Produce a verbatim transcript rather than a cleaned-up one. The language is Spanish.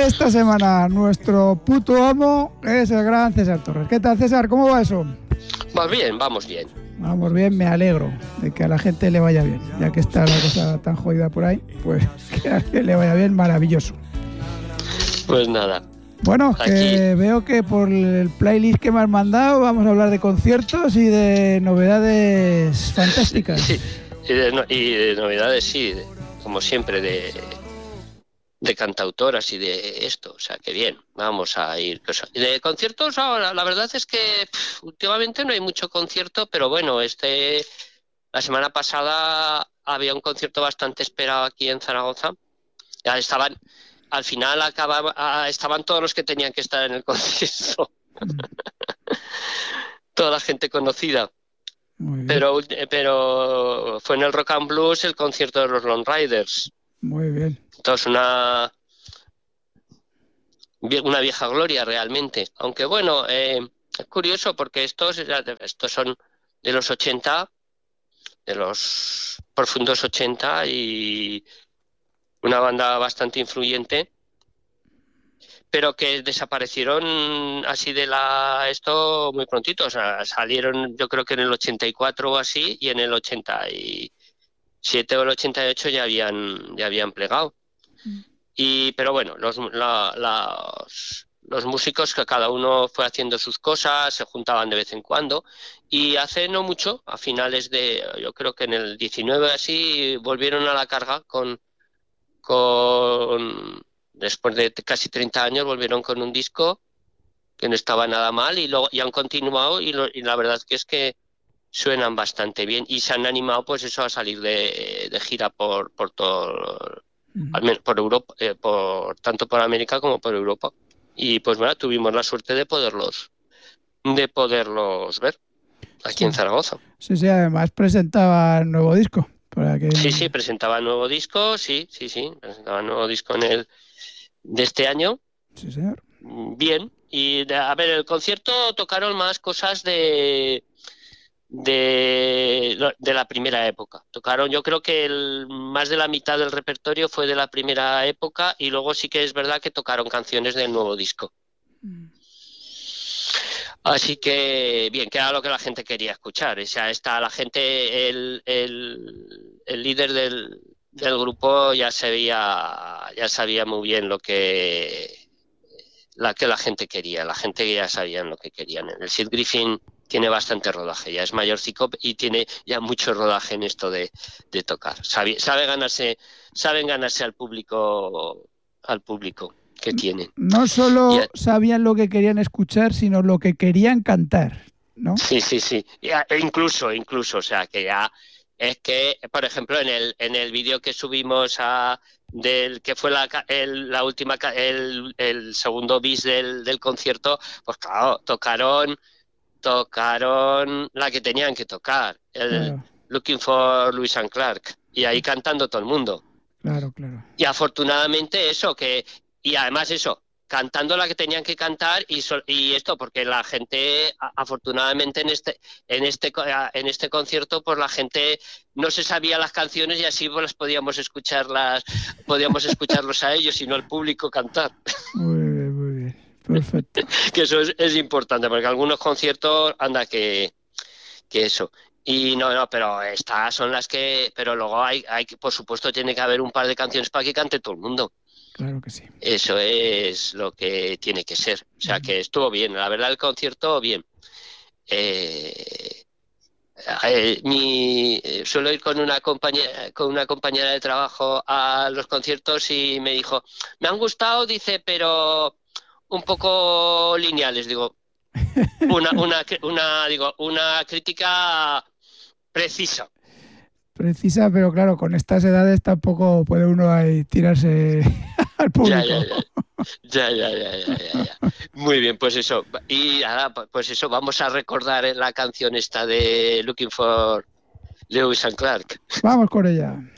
esta semana nuestro puto amo es el gran César Torres. ¿Qué tal, César? ¿Cómo va eso? Pues bien, vamos bien. Vamos bien, me alegro de que a la gente le vaya bien. Ya que está la cosa tan jodida por ahí, pues que a alguien le vaya bien, maravilloso. Pues nada. Bueno, Aquí. que veo que por el playlist que me has mandado vamos a hablar de conciertos y de novedades fantásticas. Sí, y de, no, y de novedades, sí, de, como siempre, de, de cantautoras y de esto. O sea, que bien, vamos a ir. Pues, de conciertos, ahora, la verdad es que pff, últimamente no hay mucho concierto, pero bueno, este la semana pasada había un concierto bastante esperado aquí en Zaragoza. Ya estaban... Al final acababa, estaban todos los que tenían que estar en el concierto. Mm. Toda la gente conocida. Muy bien. Pero, pero fue en el Rock and Blues el concierto de los Lone Riders. Muy bien. Entonces una, una vieja gloria realmente. Aunque bueno, eh, es curioso porque estos, estos son de los ochenta, de los profundos ochenta y... una banda bastante influyente, pero que desaparecieron así de la esto muy prontito. O sea, salieron yo creo que en el ochenta y cuatro o así, y en el ochenta y siete o el ochenta y ocho ya habían ya habían plegado. Mm. Y pero bueno, los, la, los los músicos, que cada uno fue haciendo sus cosas, se juntaban de vez en cuando, y hace no mucho, a finales de, yo creo que en el diecinueve así, volvieron a la carga con con después de casi treinta años volvieron con un disco que no estaba nada mal, y luego y han continuado, y, lo, y la verdad que es que suenan bastante bien, y se han animado pues eso a salir de, de gira por por todo, uh-huh. por Europa, eh, por tanto por América como por Europa, y pues bueno, tuvimos la suerte de poderlos de poderlos ver aquí sí. en Zaragoza. Sí, sí, además presentaba el nuevo disco. Para que... Sí, sí, presentaba nuevo disco, sí, sí, sí, presentaba nuevo disco en el de este año. Sí, señor. Bien, y a ver, el concierto tocaron más cosas de de, de la primera época. Tocaron, yo creo que el, más de la mitad del repertorio fue de la primera época, y luego sí que es verdad que tocaron canciones del nuevo disco. Mm. Así que, bien, que era lo que la gente quería escuchar. O sea, está la gente, el, el, el líder del, del grupo ya sabía, ya sabía muy bien lo que la que la gente quería. La gente ya sabía lo que querían. El Sid Griffin tiene bastante rodaje, ya es mayorcico y tiene ya mucho rodaje en esto de, de tocar. Sabe, sabe ganarse, saben ganarse al público, al público que tienen. No solo a... sabían lo que querían escuchar, sino lo que querían cantar, ¿no? Sí, sí, sí. E incluso, incluso, o sea, que ya es que, por ejemplo, en el en el vídeo que subimos a del que fue la el, la última el, el segundo bis del, del concierto, pues claro, tocaron tocaron la que tenían que tocar, el claro. Looking for Lewis and Clark, y ahí cantando todo el mundo. Claro, claro. Y afortunadamente eso, que y además eso, cantando la que tenían que cantar, y, so, y esto porque la gente, afortunadamente en este en este en este concierto, pues la gente no se sabía las canciones, y así pues las podíamos escucharlas, podíamos escucharlos a ellos y no al público cantar. Muy bien, muy bien. Perfecto. Que eso es, es importante, porque algunos conciertos anda que que eso. Y no, no, pero estas son las que, pero luego hay hay por supuesto tiene que haber un par de canciones para que cante todo el mundo. Claro que sí. Eso es lo que tiene que ser. O sea, que estuvo bien. La verdad, el concierto, bien. Eh, eh, mi, suelo ir con una compañera, con una compañera de trabajo a los conciertos, y me dijo, me han gustado, dice, pero un poco lineales. Digo, una, una, una, digo, una crítica precisa. Precisa, pero claro, con estas edades tampoco puede uno ahí tirarse al público. Ya, ya, ya, ya, ya, ya, ya, ya. Muy bien, pues eso. Y ahora, pues eso, vamos a recordar la canción esta de Looking for Lewis and Clark. Vamos con ella.